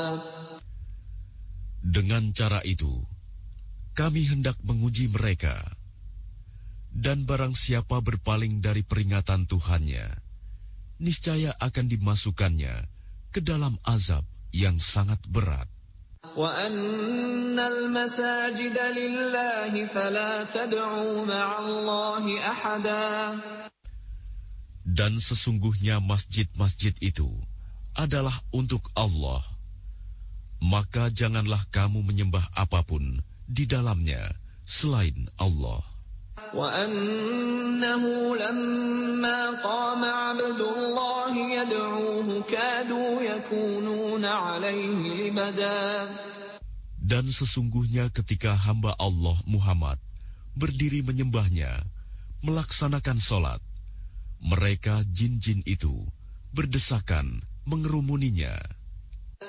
Dengan cara itu, kami hendak menguji mereka. Dan barang siapa berpaling dari peringatan Tuhannya, niscaya akan dimasukkannya ke dalam azab yang sangat berat. وَأَنَّ الْمَسَاجِدَ لِلَّهِ فَلَا تَدْعُوا مَعَ اللَّهِ أَحَدًا. Dan sesungguhnya masjid-masjid itu adalah untuk Allah. Maka janganlah kamu menyembah apapun di dalamnya selain Allah. وَأَنَّهُ لَمَّا قَامَ عَبْدُ اللَّهِ يَدْعُوهُ كَادُوا يَكُونُونَ عَلَيْهِ لِبَدًا. Dan sesungguhnya ketika hamba Allah Muhammad berdiri menyembahnya, melaksanakan sholat, mereka jin-jin itu berdesakan mengerumuninya.